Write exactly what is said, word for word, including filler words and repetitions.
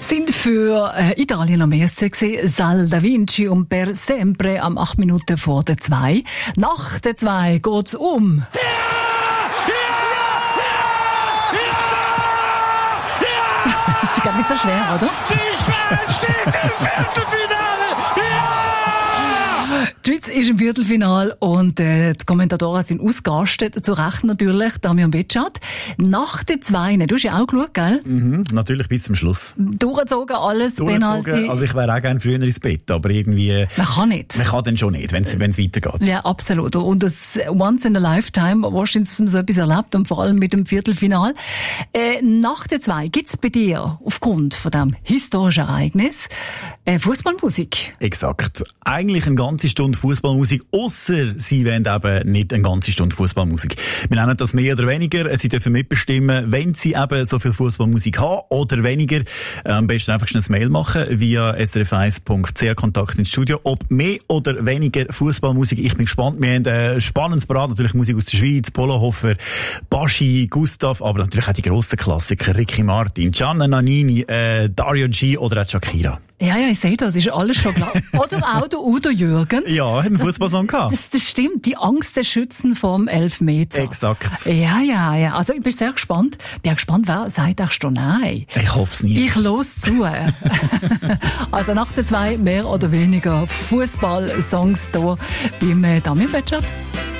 sind für äh, Italien am E S C gewesen. Sal da Vinci und Per Sempre am acht Minuten vor der zwei. Nach der zwei geht's um. Ja! Ja! Ja! Ja! Ist gar nicht so schwer, oder? Die Schweiz steht im Viertelfinale! Ja! Die Schweiz ist im Viertelfinale und äh, die Kommentatoren sind ausgerastet, zu Recht natürlich, Damian Betschart. Nach den zwei, du hast ja auch geschaut, gell? Mhm, natürlich bis zum Schluss. Durchgezogen alles, Durchgezogen, Penalty. also ich wäre auch gerne früher ins Bett, aber irgendwie... Man kann nicht. Man kann dann schon nicht, wenn es weitergeht. Ja, absolut. Und das Once in a Lifetime, wahrscheinlich so etwas erlebt und vor allem mit dem Viertelfinal. Äh, nach der zwei, gibt's bei dir aufgrund von diesem historischen Ereignis äh, Fußballmusik? Exakt. Eigentlich eine ganze Stunde Fußballmusik, ausser sie wollen eben nicht eine ganze Stunde Fußballmusik. Wir nennen das mehr oder weniger. Sie dürfen mitbestimmen, wenn sie eben so viel Fußballmusik haben oder weniger. Am besten einfach schnell ein Mail machen via s r f eins punkt c h Kontakt ins Studio. Ob mehr oder weniger Fußballmusik. Ich bin gespannt. Wir haben ein spannendes Parat. Natürlich Musik aus der Schweiz, Polohofer, Baschi, Gustav, aber natürlich auch die grossen Klassiker. Ricky Martin, Gianna Nannini, äh, Dario G oder auch Shakira. Ja, ja, ich sehe das, ist alles schon klar. Oder auch der Udo Jürgens. Ja, hat einen Fußballsong gehabt. Das, das stimmt, die Angst der Schützen vom Elfmeter. Exakt. Ja, ja, ja. Also ich bin sehr gespannt. Bin auch gespannt, wer sagt auch schon nein. Ich hoffe es nicht. Ich los zu. Also nach der zwei mehr oder weniger Fußball-Songs hier beim Damian Betschart.